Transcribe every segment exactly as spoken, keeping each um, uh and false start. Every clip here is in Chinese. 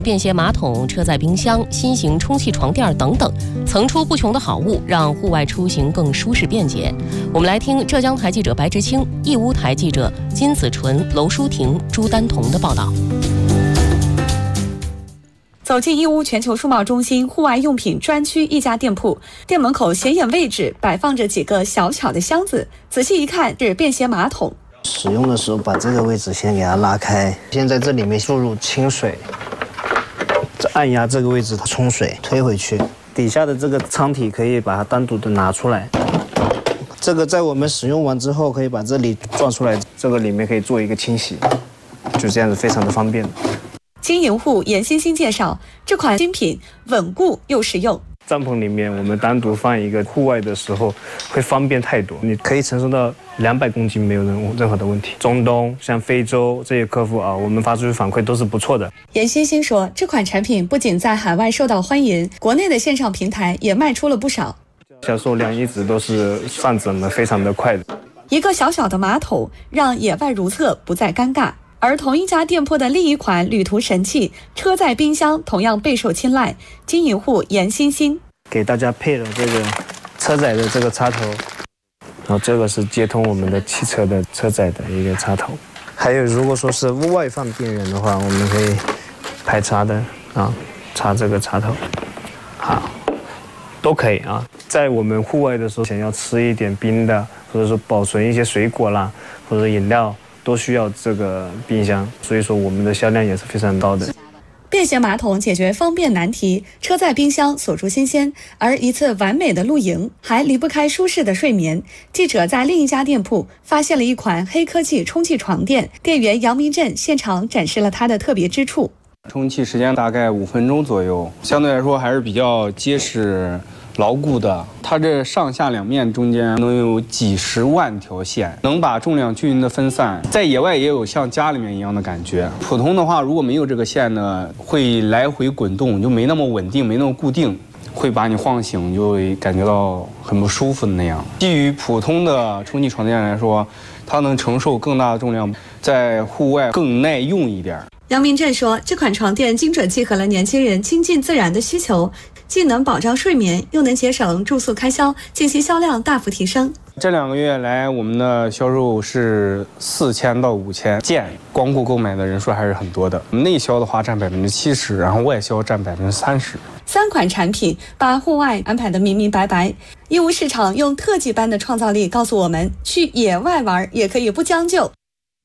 便携马桶、车载冰箱、新型充气床垫等等，层出不穷的好物，让户外出行更舒适便捷。我们来听浙江台记者白志清、义乌台记者金子纯、娄淑婷、朱丹彤的报道。 走进义乌全球数贸中心户外用品专区一家店铺，店门口显眼位置摆放着几个小巧的箱子，仔细一看是便携马桶。 使用的时候把这个位置先给它拉开，先在这里面注入清水，再按压这个位置它冲水推回去，底下的这个舱体可以把它单独的拿出来。这个在我们使用完之后可以把这里撞出来，这个里面可以做一个清洗，就这样子非常的方便。 经营户严欣欣介绍，这款新品稳固又实用。 帐篷里面我们单独放一个，户外的时候会方便太多，你可以承受到两百公斤没有任任何的问题。中东像非洲这些客户啊，我们发出去反馈都是不错的。 严欣欣说，这款产品不仅在海外受到欢迎，国内的线上平台也卖出了不少， 销售量一直都是上涨的非常的快的。 一个小小的马桶让野外如厕不再尴尬。而同一家店铺的另一款旅途神器车载冰箱同样备受青睐，经营户严欣欣给大家配了这个车载的这个插头，然后这个是接通我们的汽车的车载的一个插头。还有如果说是屋外放电源的话，我们可以排插的啊，插这个插头，好，都可以啊。在我们户外的时候，想要吃一点冰的，或者说保存一些水果啦，或者饮料，都需要这个冰箱，所以说我们的销量也是非常高的。 便携马桶解决方便难题，车载冰箱锁住新鲜，而一次完美的露营还离不开舒适的睡眠。记者在另一家店铺发现了一款黑科技充气床垫，店员杨明振现场展示了它的特别之处。 充气时间大概五分钟左右，相对来说还是比较结实牢固的。它这上下两面中间能有几十万条线，能把重量均匀的分散，在野外也有像家里面一样的感觉。普通的话如果没有这个线呢，会来回滚动，就没那么稳定，没那么固定，会把你晃醒，就会感觉到很不舒服的那样。基于普通的充气床垫来说，它能承受更大的重量，在户外更耐用一点。 杨明振说，这款床垫精准契合了年轻人亲近自然的需求，既能保障睡眠，又能节省住宿开销，近期销量大幅提升。 这两个月来，我们的销售是四千到五千件，光顾购买的人数还是很多的。内销的话占百分之七十，然后外销占百分之三十。 三款产品把户外安排得明明白白。义乌市场用特技般的创造力告诉我们，去野外玩也可以不将就。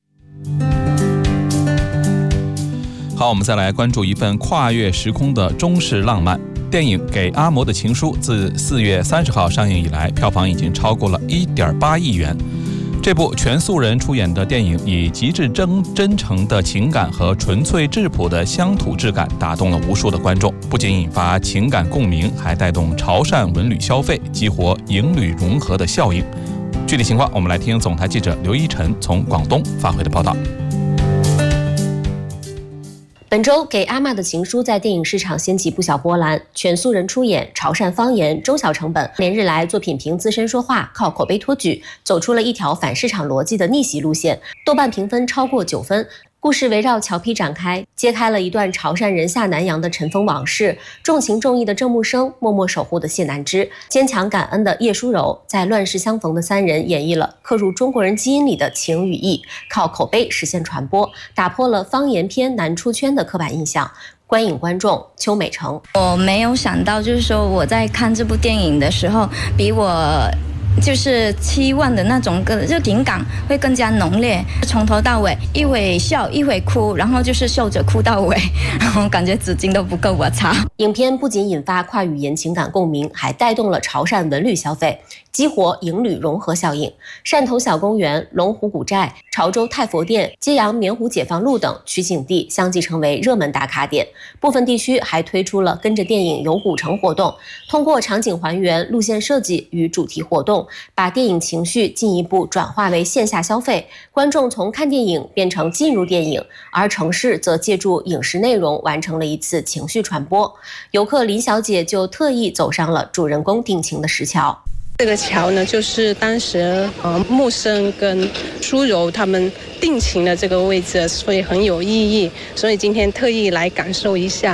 好，我们再来关注一份跨越时空的中式浪漫电影《给阿嬷的情书》。自四月三十号上映以来，票房已经超过了一点八亿元。这部全素人出演的电影，以极致真真诚的情感和纯粹质朴的乡土质感，打动了无数的观众。不仅引发情感共鸣，还带动潮汕文旅消费，激活营旅融合的效应。具体情况，我们来听总台记者刘一晨从广东发回的报道。 本周给阿嬷的情书在电影市场掀起不小波澜，全素人出演，潮汕方言，中小成本，连日来作品凭自身说话，靠口碑托举，走出了一条反市场逻辑的逆袭路线，豆瓣评分超过九分。故事围绕乔坯展开，揭开了一段潮汕人下南洋的尘封往事。重情重义的郑木生，默默守护的谢南枝，坚强感恩的叶舒柔，在乱世相逢的三人演绎了刻入中国人基因里的情与义，靠口碑实现传播，打破了方言片难出圈的刻板印象。观影观众邱美成， 我没有想到，就是说我在看这部电影的时候，比我就是期望的那种个就情感会更加浓烈，从头到尾一会笑一会哭，然后就是笑着哭到尾，然后感觉纸巾都不够我擦。 影片不仅引发跨语言情感共鸣，还带动了潮汕文旅消费，激活营旅融合效应。汕头小公园、龙湖古寨、潮州太佛殿、揭阳棉湖解放路等取景地相继成为热门打卡点。部分地区还推出了跟着电影游古城活动，通过场景还原、路线设计与主题活动，把电影情绪进一步转化为线下消费，观众从看电影变成进入电影，而城市则借助影视内容完成了一次情绪传播。游客林小姐就特意走上了主人公定情的石桥。 这个桥呢，就是当时呃木生跟舒柔他们定情的这个位置，所以很有意义。所以今天特意来感受一下。